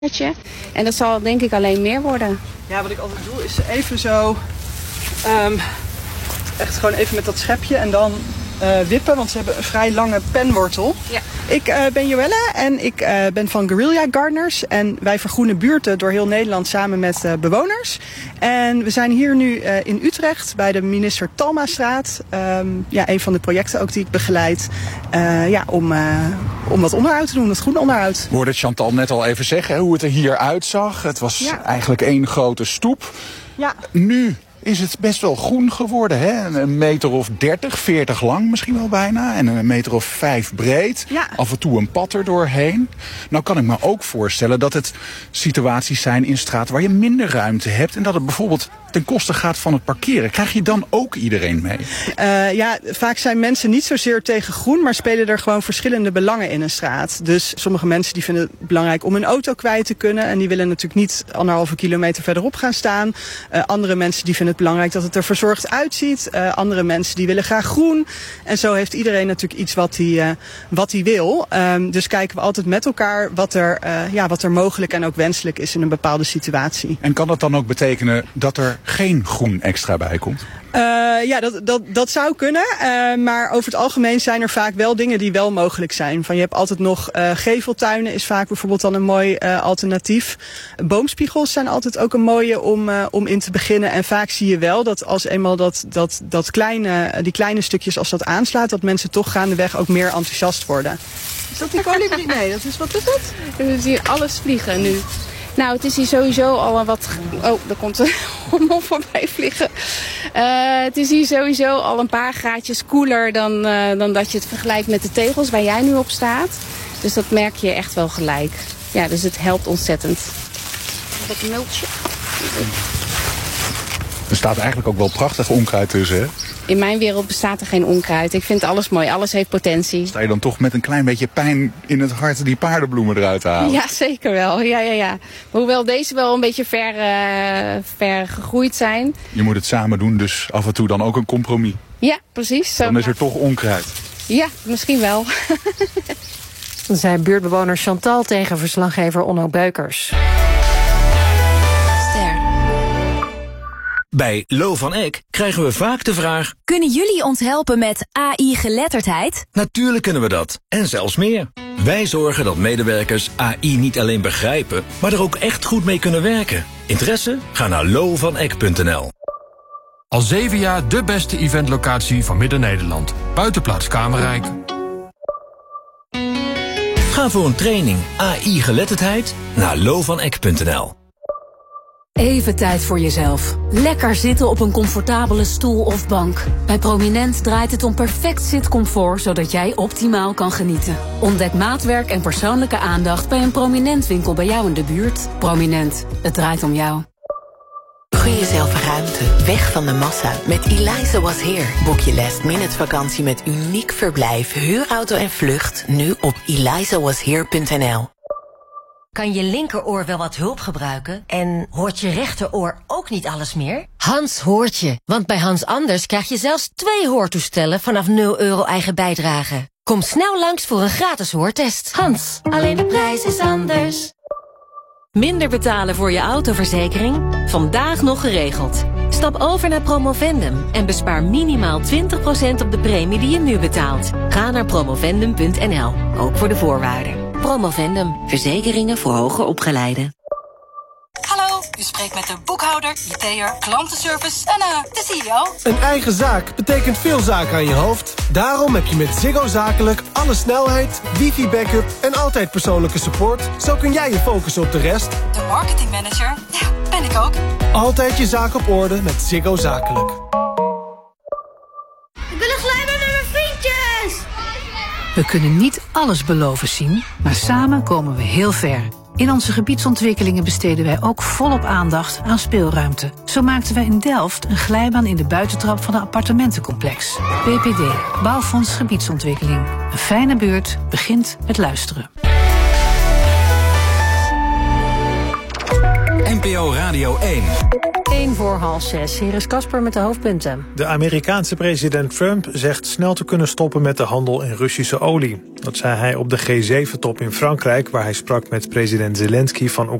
En dat zal denk ik alleen meer worden. Ja, wat ik altijd doe is even zo... echt gewoon even met dat schepje en dan wippen. Want ze hebben een vrij lange penwortel. Ja. Ik ben Joelle en ik ben van Guerrilla Gardeners. En wij vergroenen buurten door heel Nederland samen met bewoners. En we zijn hier nu in Utrecht bij de Minister Talmastraat. Een van de projecten ook die ik begeleid. Om wat onderhoud te doen, wat groen onderhoud. We hoorden Chantal net al even zeggen hoe het er hier uitzag. Het was eigenlijk één grote stoep. Ja. Nu is het best wel groen geworden, hè? Een meter of 30, 40 lang misschien wel bijna. En een meter of 5 breed. Ja. Af en toe een pad er doorheen. Nou kan ik me ook voorstellen dat het situaties zijn in straat waar je minder ruimte hebt. En dat het bijvoorbeeld ten koste gaat van het parkeren. Krijg je dan ook iedereen mee? Vaak zijn mensen niet zozeer tegen groen, maar spelen er gewoon verschillende belangen in een straat. Dus sommige mensen die vinden het belangrijk om hun auto kwijt te kunnen. En die willen natuurlijk niet 1,5 kilometer verderop gaan staan. Andere mensen die vinden het belangrijk dat het er verzorgd uitziet. Andere mensen die willen graag groen. En zo heeft iedereen natuurlijk iets wat hij wil. Dus kijken we altijd met elkaar wat er mogelijk en ook wenselijk is in een bepaalde situatie. En kan dat dan ook betekenen dat er geen groen extra bij komt? Dat zou kunnen. Maar over het algemeen zijn er vaak wel dingen die wel mogelijk zijn. Je hebt altijd nog geveltuinen is vaak bijvoorbeeld dan een mooi alternatief. Boomspiegels zijn altijd ook een mooie om in te beginnen. En vaak zie je wel dat als eenmaal die kleine stukjes als dat aanslaat, dat mensen toch gaandeweg ook meer enthousiast worden. Is dat die kolibrie? Nee, wat is dat? We zien alles vliegen nu. Nou, het is hier sowieso al een wat... Oh, daar komt een hommel voorbij vliegen. Het is hier sowieso al een paar graadjes koeler dan dat je het vergelijkt met de tegels waar jij nu op staat. Dus dat merk je echt wel gelijk. Ja, dus het helpt ontzettend. Wat multje. Er staat eigenlijk ook wel prachtig onkruid tussen, hè? In mijn wereld bestaat er geen onkruid. Ik vind alles mooi. Alles heeft potentie. Sta je dan toch met een klein beetje pijn in het hart die paardenbloemen eruit te halen? Ja, zeker wel. Ja. Hoewel deze wel een beetje ver gegroeid zijn. Je moet het samen doen, dus af en toe dan ook een compromis. Ja, precies. Dan is er toch onkruid. Ja, misschien wel. Dan zei buurtbewoner Chantal tegen verslaggever Onno Beukers. Bij Lo van Eck krijgen we vaak de vraag: kunnen jullie ons helpen met AI-geletterdheid? Natuurlijk kunnen we dat, en zelfs meer. Wij zorgen dat medewerkers AI niet alleen begrijpen, maar er ook echt goed mee kunnen werken. Interesse? Ga naar lovaneck.nl. Al 7 jaar de beste eventlocatie van Midden-Nederland. Buitenplaats Kamerrijk. Ga voor een training AI-geletterdheid naar lovaneck.nl. Even tijd voor jezelf. Lekker zitten op een comfortabele stoel of bank. Bij Prominent draait het om perfect zitcomfort, zodat jij optimaal kan genieten. Ontdek maatwerk en persoonlijke aandacht bij een Prominent winkel bij jou in de buurt. Prominent, het draait om jou. Gun jezelf ruimte, weg van de massa. Met Eliza Was Here boek je last-minute vakantie met uniek verblijf, huurauto en vlucht. Nu op elizawashere.nl. Kan je linkeroor wel wat hulp gebruiken? En hoort je rechteroor ook niet alles meer? Hans hoort je, want bij Hans Anders krijg je zelfs 2 hoortoestellen vanaf €0 eigen bijdrage. Kom snel langs voor een gratis hoortest. Hans, alleen de prijs is anders. Minder betalen voor je autoverzekering? Vandaag nog geregeld. Stap over naar Promovendum en bespaar minimaal 20% op de premie die je nu betaalt. Ga naar promovendum.nl, ook voor de voorwaarden. Promovendum, verzekeringen voor hoger opgeleiden. Hallo, u spreekt met de boekhouder, IT'er, klantenservice en de CEO. Een eigen zaak betekent veel zaken aan je hoofd. Daarom heb je met Ziggo Zakelijk alle snelheid, wifi-backup en altijd persoonlijke support. Zo kun jij je focussen op de rest. De marketingmanager, ja, ben ik ook. Altijd je zaak op orde met Ziggo Zakelijk. Ik wil een glijbaan met mijn vriendjes! We kunnen niet alles beloven zien, maar samen komen we heel ver. In onze gebiedsontwikkelingen besteden wij ook volop aandacht aan speelruimte. Zo maakten wij in Delft een glijbaan in de buitentrap van een appartementencomplex. BPD, Bouwfonds Gebiedsontwikkeling. Een fijne buurt begint met luisteren. NPO Radio 1. 5:45. Hier is Casper met de hoofdpunten. De Amerikaanse president Trump zegt snel te kunnen stoppen met de handel in Russische olie. Dat zei hij op de G7-top in Frankrijk, waar hij sprak met president Zelensky van